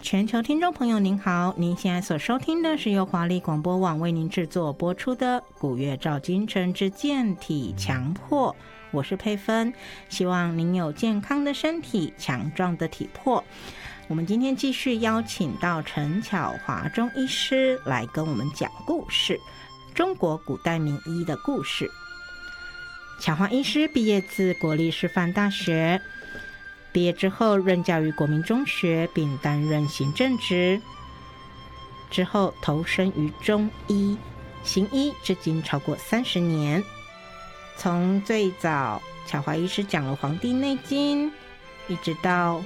全球听众朋友您好，您现在所收听的是由华丽广播网为您制作播出的古月照今晨之健体强迫，我是佩芬，希望您有健康的身体，强壮的体魄。我们今天继续邀请到陈巧华中医师来跟我们讲故事，中国古代名医的故事。巧华医师毕业自国立师范大学，毕业之后任教于国民中学，并担任行政职，之后投身于中医行医，至今超过30年。从最早巧华医师讲了《黄帝内经》，一直到